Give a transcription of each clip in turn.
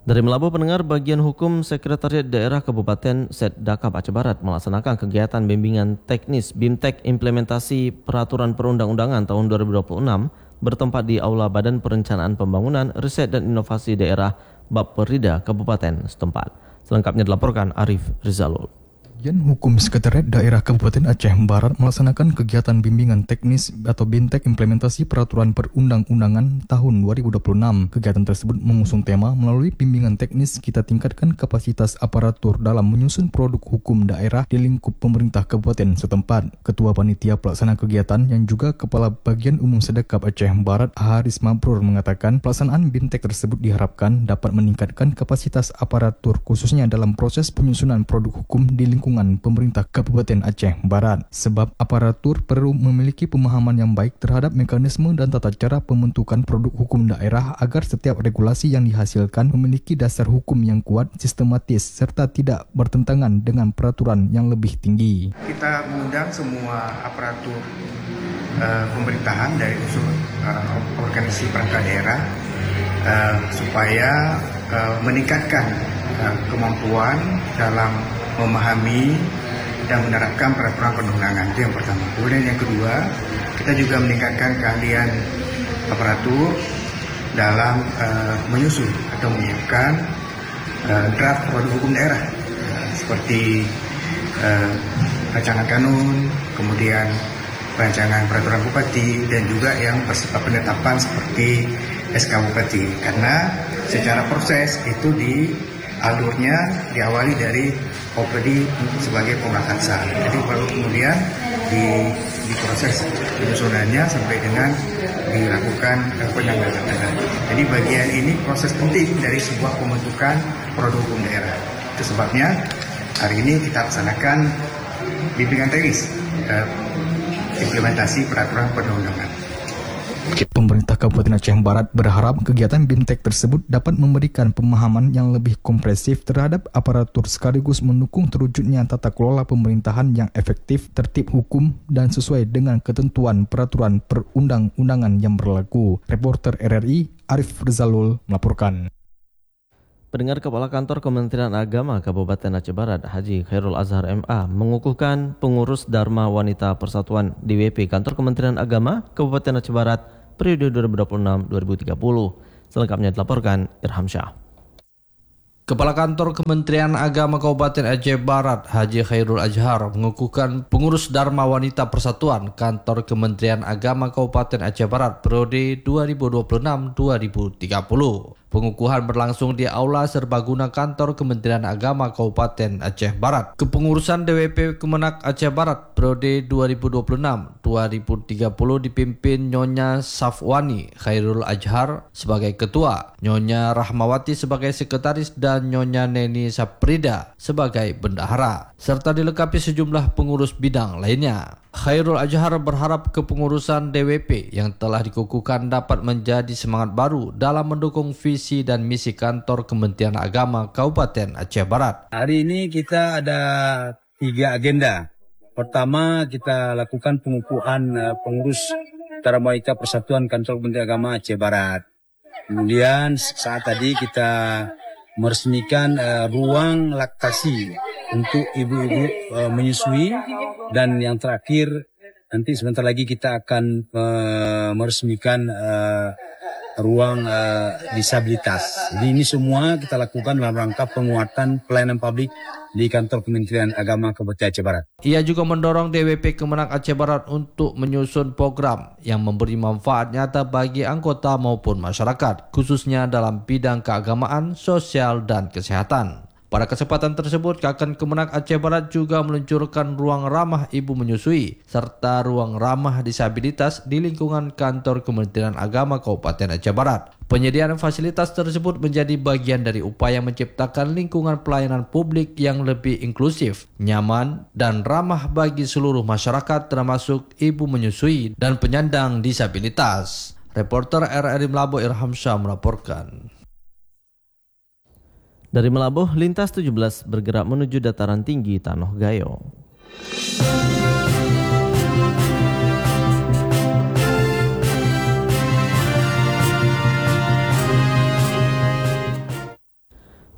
Dari Melabuh, pendengar, bagian hukum Sekretariat Daerah Kabupaten Setdakap Aceh Barat melaksanakan kegiatan bimbingan teknis BIMTEK Implementasi Peraturan Perundang-undangan tahun 2026 bertempat di Aula Badan Perencanaan Pembangunan, Riset dan Inovasi Daerah Bapperida Kabupaten setempat. Selengkapnya dilaporkan Arif Rizalul. Bagian Hukum Sekretariat Daerah Kabupaten Aceh Barat melaksanakan kegiatan bimbingan teknis atau BIMTEK Implementasi Peraturan Perundang-undangan tahun 2026. Kegiatan tersebut mengusung tema melalui bimbingan teknis kita tingkatkan kapasitas aparatur dalam menyusun produk hukum daerah di lingkup pemerintah kabupaten setempat. Ketua Panitia Pelaksana Kegiatan yang juga Kepala Bagian Umum Sedekap Aceh Barat Haris Mabrur mengatakan pelaksanaan BIMTEK tersebut diharapkan dapat meningkatkan kapasitas aparatur khususnya dalam proses penyusunan produk hukum di lingkungan pemerintah Kabupaten Aceh Barat, sebab aparatur perlu memiliki pemahaman yang baik terhadap mekanisme dan tata cara pembentukan produk hukum daerah agar setiap regulasi yang dihasilkan memiliki dasar hukum yang kuat, sistematis, serta tidak bertentangan dengan peraturan yang lebih tinggi. Kita mengundang semua aparatur pemerintahan dari unsur organisasi perangkat daerah supaya meningkatkan kemampuan dalam memahami dan menerapkan peraturan perundang-undangan. Itu yang pertama. Kemudian yang kedua, kita juga meningkatkan keahlian aparatur dalam menyusun atau menyiapkan draft produk hukum daerah seperti rancangan kanun, kemudian rancangan peraturan bupati, dan juga yang bersifat penetapan seperti SK Bupati. Karena secara proses itu alurnya diawali dari OPD sebagai pemerataan. Jadi baru kemudian diproses penyusunannya sampai dengan dilakukan penandatanganan. Jadi bagian ini proses penting dari sebuah pembentukan produk hukum daerah. Itu sebabnya hari ini kita laksanakan bimbingan teknis implementasi peraturan perundang-undangan. Pemerintah Kabupaten Aceh Barat berharap kegiatan BIMTEK tersebut dapat memberikan pemahaman yang lebih komprehensif terhadap aparatur sekaligus mendukung terwujudnya tata kelola pemerintahan yang efektif, tertib hukum, dan sesuai dengan ketentuan peraturan perundang-undangan yang berlaku. Reporter RRI Arif Rizalul melaporkan. Pendengar, Kepala Kantor Kementerian Agama Kabupaten Aceh Barat Haji Khairul Azhar MA mengukuhkan pengurus Dharma Wanita Persatuan DWP Kantor Kementerian Agama Kabupaten Aceh Barat periode 2026-2030. Selengkapnya dilaporkan Irham Syah. Kepala Kantor Kementerian Agama Kabupaten Aceh Barat Haji Khairul Azhar mengukuhkan pengurus Dharma Wanita Persatuan Kantor Kementerian Agama Kabupaten Aceh Barat periode 2026-2030. Pengukuhan berlangsung di Aula Serbaguna Kantor Kementerian Agama Kabupaten Aceh Barat. Kepengurusan DWP Kemenak Aceh Barat periode 2026-2030 dipimpin Nyonya Safwani Khairul Azhar sebagai ketua, Nyonya Rahmawati sebagai sekretaris, dan Nyonya Neni Saprida sebagai bendahara, serta dilengkapi sejumlah pengurus bidang lainnya. Khairul Azhar berharap kepengurusan DWP yang telah dikukuhkan dapat menjadi semangat baru dalam mendukung visi dan misi kantor Kementerian Agama Kabupaten Aceh Barat. Hari ini kita ada 3 agenda. Pertama, kita lakukan pengukuhan pengurus Dharma Wanita Persatuan Kantor Kementerian Agama Aceh Barat. Kemudian saat tadi kita meresmikan ruang laktasi untuk ibu-ibu menyusui, dan yang terakhir nanti sebentar lagi kita akan meresmikan ruang disabilitas. Jadi ini semua kita lakukan dalam rangka penguatan pelayanan publik di Kantor Kementerian Agama Kabupaten Aceh Barat. Ia juga mendorong DWP Kemenak Aceh Barat untuk menyusun program yang memberi manfaat nyata bagi anggota maupun masyarakat, khususnya dalam bidang keagamaan, sosial, dan kesehatan. Pada kesempatan tersebut, Kakan Kemenak Aceh Barat juga meluncurkan ruang ramah ibu menyusui serta ruang ramah disabilitas di lingkungan kantor Kementerian Agama Kabupaten Aceh Barat. Penyediaan fasilitas tersebut menjadi bagian dari upaya menciptakan lingkungan pelayanan publik yang lebih inklusif, nyaman, dan ramah bagi seluruh masyarakat termasuk ibu menyusui dan penyandang disabilitas. Reporter RRI Melabuh Irham Syah melaporkan. Dari Melabuh, lintas 17 bergerak menuju dataran tinggi Tanoh Gayo.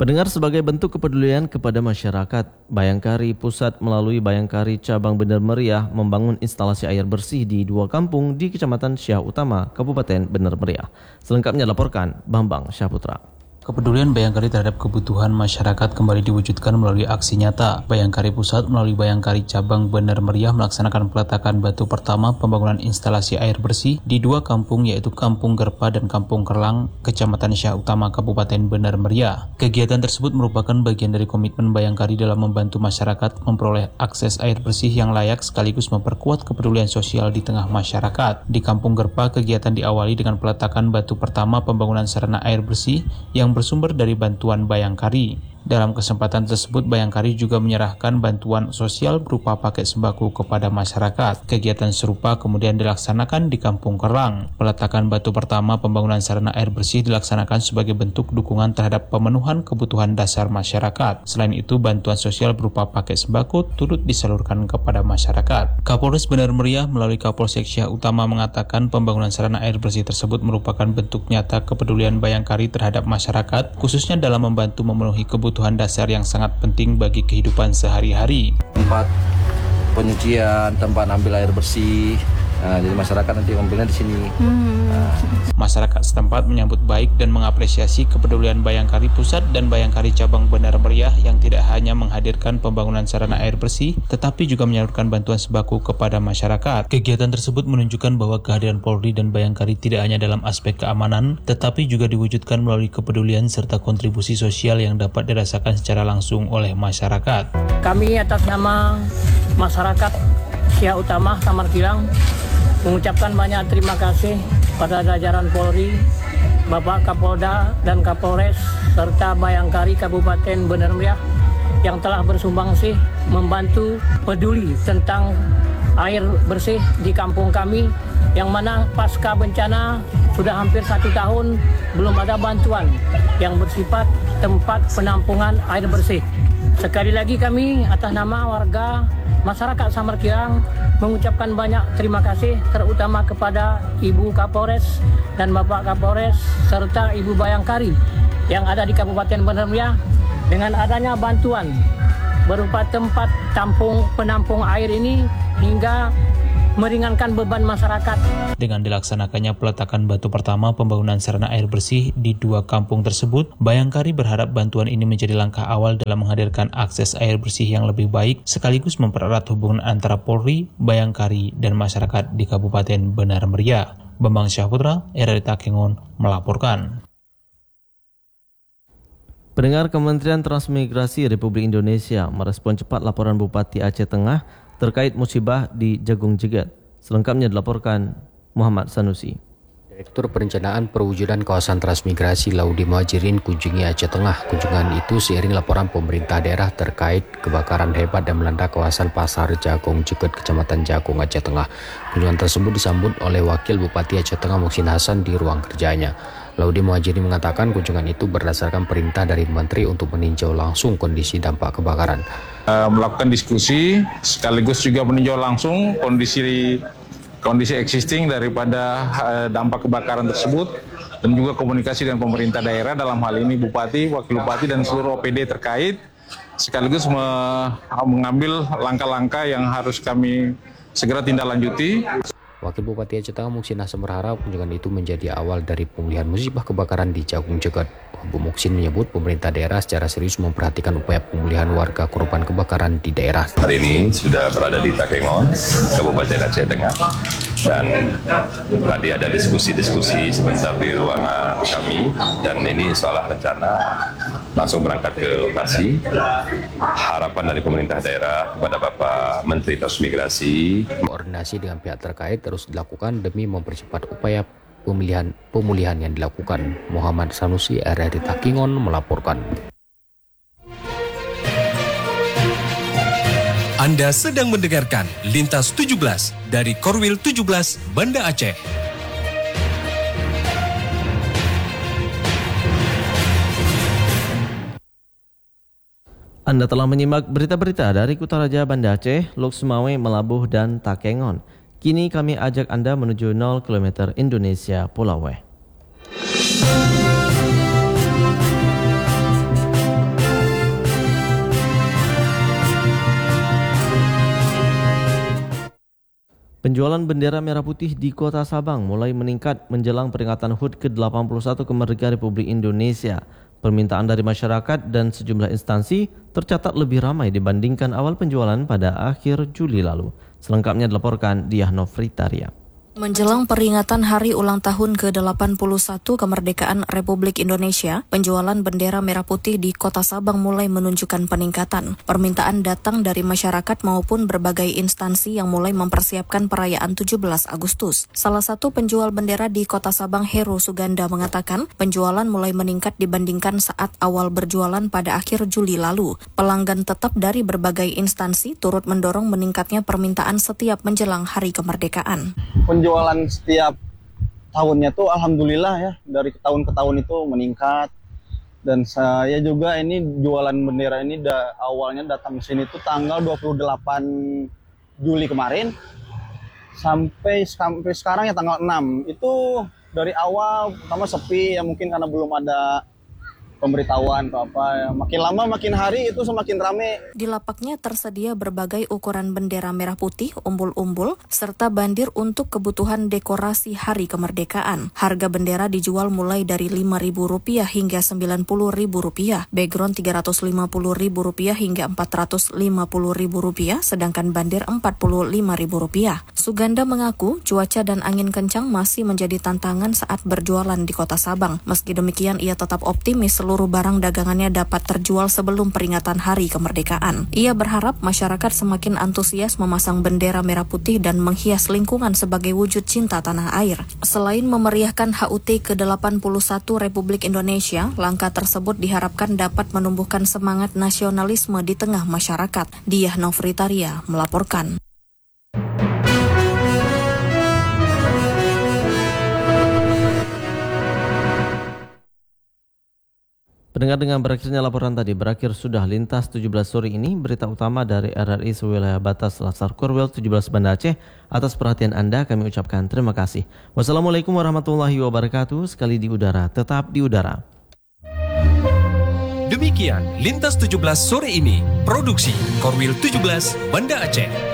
Pendengar, sebagai bentuk kepedulian kepada masyarakat, Bayangkari Pusat melalui Bayangkari Cabang Bener Meriah membangun instalasi air bersih di 2 kampung di Kecamatan Syah Utama, Kabupaten Bener Meriah. Selengkapnya laporkan Bambang Syahputra. Kepedulian Bayangkari terhadap kebutuhan masyarakat kembali diwujudkan melalui aksi nyata. Bayangkari Pusat melalui Bayangkari Cabang Bener Meriah melaksanakan peletakan batu pertama pembangunan instalasi air bersih di 2 kampung, yaitu Kampung Gerpa dan Kampung Kerlang, Kecamatan Syah Utama, Kabupaten Bener Meriah. Kegiatan tersebut merupakan bagian dari komitmen Bayangkari dalam membantu masyarakat memperoleh akses air bersih yang layak sekaligus memperkuat kepedulian sosial di tengah masyarakat. Di Kampung Gerpa, kegiatan diawali dengan peletakan batu pertama pembangunan sarana air bersih yang bersumber dari bantuan Bayangkari. Dalam kesempatan tersebut, Bayangkari juga menyerahkan bantuan sosial berupa paket sembako kepada masyarakat. Kegiatan serupa kemudian dilaksanakan di Kampung Kerlang. Peletakan batu pertama pembangunan sarana air bersih dilaksanakan sebagai bentuk dukungan terhadap pemenuhan kebutuhan dasar masyarakat. Selain itu, bantuan sosial berupa paket sembako turut disalurkan kepada masyarakat. Kapolres Bener Meriah melalui Kapolsek Syah Utama mengatakan pembangunan sarana air bersih tersebut merupakan bentuk nyata kepedulian Bayangkari terhadap masyarakat, khususnya dalam membantu memenuhi kebutuhan dasar yang sangat penting bagi kehidupan sehari-hari. Tempat penyucian, tempat ambil air bersih. Jadi masyarakat nanti ambilnya di sini. Masyarakat setempat menyambut baik dan mengapresiasi kepedulian Bayangkari Pusat dan Bayangkari Cabang Bener Meriah yang tidak hanya menghadirkan pembangunan sarana air bersih, tetapi juga menyalurkan bantuan sembako kepada masyarakat. Kegiatan tersebut menunjukkan bahwa kehadiran Polri dan Bayangkari tidak hanya dalam aspek keamanan, tetapi juga diwujudkan melalui kepedulian serta kontribusi sosial yang dapat dirasakan secara langsung oleh masyarakat. Kami atas nama masyarakat Syah Utama, Samar Kilang, mengucapkan banyak terima kasih pada jajaran Polri, Bapak Kapolda dan Kapolres, serta Bayangkari Kabupaten Bener Meriah yang telah bersumbangsi membantu peduli tentang air bersih di kampung kami, yang mana pasca bencana sudah hampir 1 tahun belum ada bantuan yang bersifat tempat penampungan air bersih. Sekali lagi kami atas nama warga masyarakat Samar Kilang mengucapkan banyak terima kasih, terutama kepada Ibu Kapolres dan Bapak Kapolres serta Ibu Bayangkari yang ada di Kabupaten Bener Meriah dengan adanya bantuan berupa tempat penampung air ini hingga meringankan beban masyarakat. Dengan dilaksanakannya peletakan batu pertama pembangunan sarana air bersih di 2 kampung tersebut, Bayangkari berharap bantuan ini menjadi langkah awal dalam menghadirkan akses air bersih yang lebih baik, sekaligus mempererat hubungan antara Polri, Bayangkari, dan masyarakat di Kabupaten Bener Meriah. Bambang Syahputra, RRI Takengon, melaporkan. Pendengar, Kementerian Transmigrasi Republik Indonesia merespon cepat laporan Bupati Aceh Tengah terkait musibah di Jagung Jegat. Selengkapnya dilaporkan Muhammad Sanusi. Direktur Perencanaan Perwujudan Kawasan Transmigrasi Laudi Muhajirin kunjungi Aceh Tengah. Kunjungan itu seiring laporan pemerintah daerah terkait kebakaran hebat dan melanda kawasan Pasar Jagung Jegat, Kecamatan Jagung, Aceh Tengah. Kunjungan tersebut disambut oleh Wakil Bupati Aceh Tengah Muhsin Hasan di ruang kerjanya. Laudi Muhajirin mengatakan kunjungan itu berdasarkan perintah dari Menteri untuk meninjau langsung kondisi dampak kebakaran. Melakukan diskusi sekaligus juga meninjau langsung kondisi existing daripada dampak kebakaran tersebut, dan juga komunikasi dengan pemerintah daerah, dalam hal ini Bupati, Wakil Bupati, dan seluruh OPD terkait, sekaligus mengambil langkah-langkah yang harus kami segera tindak lanjuti. Wakil Bupati Aceh Tengah Muhsin Hasan berharap kunjungan itu menjadi awal dari pemulihan musibah kebakaran di Jagung Jegat. Bu Muhsin menyebut pemerintah daerah secara serius memperhatikan upaya pemulihan warga korban kebakaran di daerah. Hari ini sudah berada di Takengon, Kabupaten Aceh Tengah, dan tadi ada diskusi-diskusi sebentar di ruangan kami, dan ini soal rencana langsung berangkat ke lokasi. Harapan dari pemerintah daerah kepada Bapak Menteri Transmigrasi, koordinasi dengan pihak terkait terus dilakukan demi mempercepat upaya pemulihan yang dilakukan. Muhammad Sanusi, RRI Takengon, melaporkan. Anda sedang mendengarkan Lintas 17 dari Korwil 17 Banda Aceh. Anda telah menyimak berita-berita dari Kutaraja Banda Aceh, Lok Sumawe, Melabuh, dan Takengon. Kini kami ajak Anda menuju 0 km Indonesia Pulau W. Penjualan bendera merah putih di Kota Sabang mulai meningkat menjelang peringatan HUT ke-81 kemerdekaan Republik Indonesia. Permintaan dari masyarakat dan sejumlah instansi tercatat lebih ramai dibandingkan awal penjualan pada akhir Juli lalu. Selengkapnya dilaporkan Diah Nofritaria. Menjelang peringatan hari ulang tahun ke-81 kemerdekaan Republik Indonesia, penjualan bendera merah putih di Kota Sabang mulai menunjukkan peningkatan. Permintaan datang dari masyarakat maupun berbagai instansi yang mulai mempersiapkan perayaan 17 Agustus. Salah satu penjual bendera di Kota Sabang, Heru Suganda, mengatakan penjualan mulai meningkat dibandingkan saat awal berjualan pada akhir Juli lalu. Pelanggan tetap dari berbagai instansi turut mendorong meningkatnya permintaan setiap menjelang hari kemerdekaan. Penjualan setiap tahunnya tuh alhamdulillah ya, dari tahun ke tahun itu meningkat. Dan saya juga ini jualan bendera ini awalnya datang sini tuh tanggal 28 Juli kemarin sampai sekarang ya tanggal 6. Itu dari awal pertama sepi ya, mungkin karena belum ada pemberitahuan atau apa ya. Makin lama makin hari itu semakin rame. Di lapaknya tersedia berbagai ukuran bendera merah putih, umbul-umbul, serta bandir untuk kebutuhan dekorasi hari kemerdekaan. Harga bendera dijual mulai dari Rp5.000 hingga Rp90.000, background Rp350.000 hingga Rp450.000, sedangkan bandir Rp45.000. Suganda mengaku cuaca dan angin kencang masih menjadi tantangan saat berjualan di Kota Sabang. Meski demikian, ia tetap optimis seluruh barang dagangannya dapat terjual sebelum peringatan hari kemerdekaan. Ia berharap masyarakat semakin antusias memasang bendera merah putih dan menghias lingkungan sebagai wujud cinta tanah air. Selain memeriahkan HUT ke-81 Republik Indonesia, langkah tersebut diharapkan dapat menumbuhkan semangat nasionalisme di tengah masyarakat. Diah Nofritaria melaporkan. Pendengar, dengan berakhirnya laporan tadi, berakhir sudah Lintas 17 sore ini. Berita utama dari RRI sewilayah batas Selasar Korwil 17 Banda Aceh. Atas perhatian Anda kami ucapkan terima kasih. Wassalamualaikum warahmatullahi wabarakatuh. Sekali di udara, tetap di udara. Demikian Lintas 17 sore ini. Produksi Korwil 17 Banda Aceh.